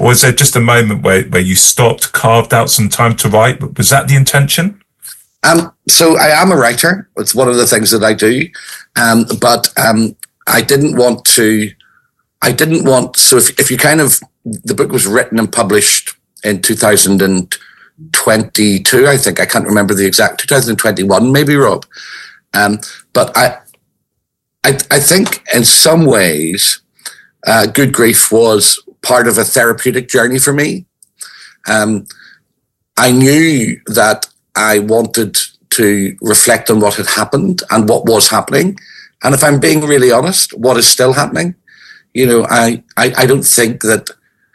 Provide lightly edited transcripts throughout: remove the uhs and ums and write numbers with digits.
Or was there just a moment where you stopped, carved out some time to write? Was that the intention? So I am a writer. It's one of the things that I do. But I didn't want, so if you the book was written and published in 2022, I think. I can't remember the exact, 2021 maybe, Rob. But I think in some ways, Good Grief was part of a therapeutic journey for me. I knew that I wanted to reflect on what had happened and what was happening. And if I'm being really honest, what is still happening. I don't think that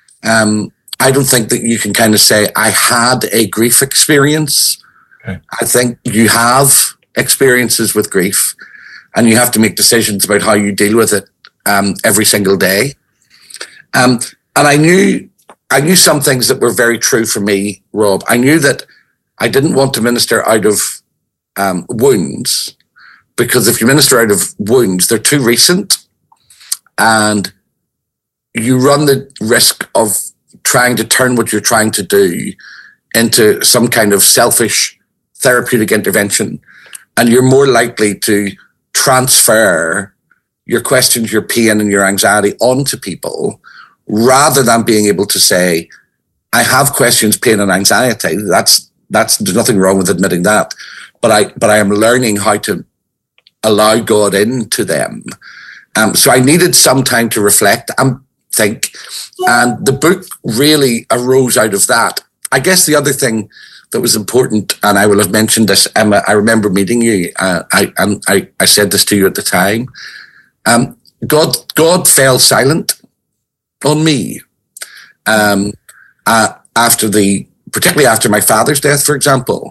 you can kind of say I had a grief experience. Okay. I think you have experiences with grief, and you have to make decisions about how you deal with it every single day. And I knew some things that were very true for me, Rob. I knew that I didn't want to minister out of wounds, because if you minister out of wounds, they're too recent, and you run the risk of trying to turn what you're trying to do into some kind of selfish therapeutic intervention. And you're more likely to transfer your questions, your pain and your anxiety onto people, rather than being able to say, I have questions, pain and anxiety. There's nothing wrong with admitting that. But I am learning how to allow God into them. So I needed some time to reflect and think. And the book really arose out of that. I guess the other thing that was important, and I will have mentioned this, Emma, I remember meeting you, I said this to you at the time. God fell silent on me particularly after my father's death, for example.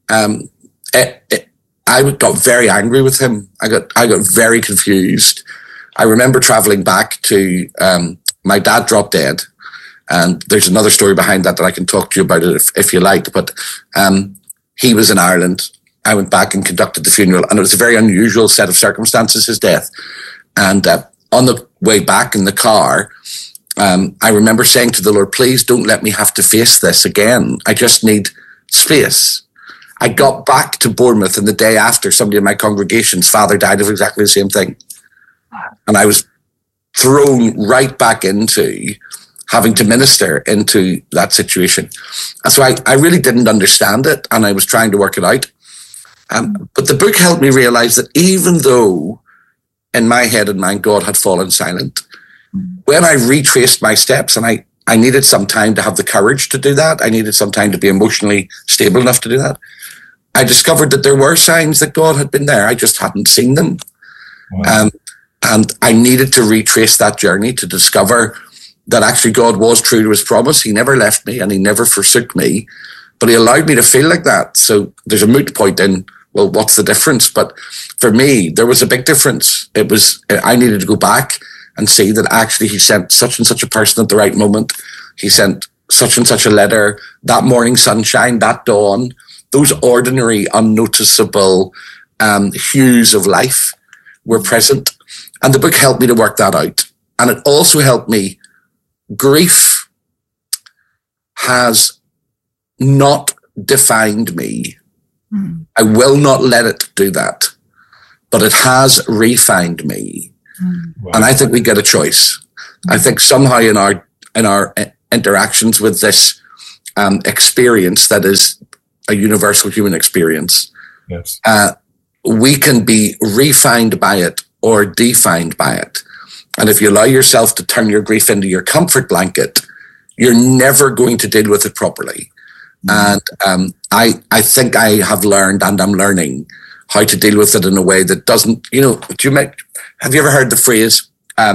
I got very angry with him. I got very confused. I remember traveling back to my dad dropped dead, and there's another story behind that I can talk to you about it if you like. But he was in Ireland. I went back and conducted the funeral, and it was a very unusual set of circumstances, his death. And on the way back in the car, I remember saying to the Lord, please don't let me have to face this again. I just need space. I got back to Bournemouth, and the day after, somebody in my congregation's father died of exactly the same thing. And I was thrown right back into having to minister into that situation. And so I really didn't understand it, and I was trying to work it out. But the book helped me realize that even though in my head and mind God had fallen silent, when I retraced my steps, and I needed some time to have the courage to do that, I needed some time to be emotionally stable enough to do that, I discovered that there were signs that God had been there. I just hadn't seen them. Wow. And I needed to retrace that journey to discover that actually God was true to his promise. He never left me and he never forsook me, but he allowed me to feel like that. So there's a moot point in, well, what's the difference? But for me, there was a big difference. I needed to go back and see that actually he sent such and such a person at the right moment. He sent such and such a letter, that morning sunshine, that dawn, those ordinary, unnoticeable hues of life were present. And the book helped me to work that out. And it also helped me. Grief has not defined me. I will not let it do that. But it has refined me. Wow. And I think we get a choice. I think somehow in our interactions with this experience that is a universal human experience, yes, we can be refined by it or defined by it. And if you allow yourself to turn your grief into your comfort blanket, you're never going to deal with it properly. And I think I have learned, and I'm learning, how to deal with it in a way that doesn't, have you ever heard the phrase,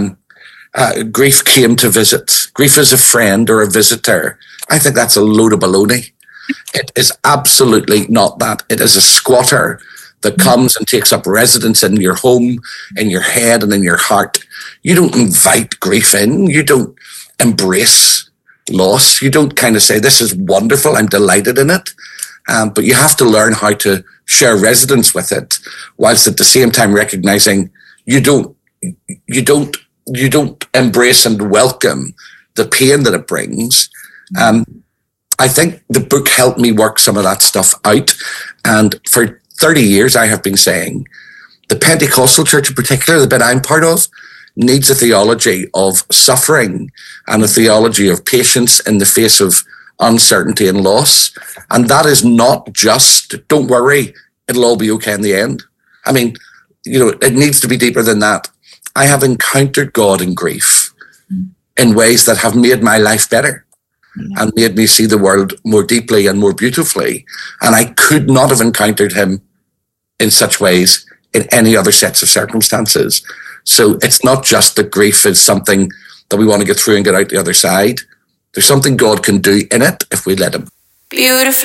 grief came to visit? Grief is a friend or a visitor. I think that's a load of baloney. It is absolutely not that. It is a squatter that comes and takes up residence in your home, in your head and in your heart. You don't invite grief in. You don't embrace loss. You don't kind of say, this is wonderful, I'm delighted in it. But you have to learn how to share residence with it, whilst at the same time recognizing you don't embrace and welcome the pain that it brings. I think the book helped me work some of that stuff out. And for 30 years, I have been saying the Pentecostal church in particular, the bit I'm part of, needs a theology of suffering and a theology of patience in the face of uncertainty and loss. And that is not just, don't worry, it'll all be okay in the end. I mean, it needs to be deeper than that. I have encountered God in grief in ways that have made my life better and made me see the world more deeply and more beautifully. And I could not have encountered him in such ways in any other sets of circumstances. So it's not just that grief is something that we want to get through and get out the other side. There's something God can do in it if we let him. Beautiful.